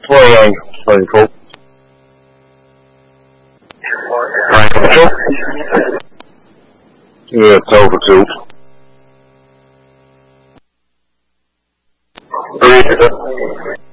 Playing Frankel. Frankel. Yeah, it's over 2. Read it.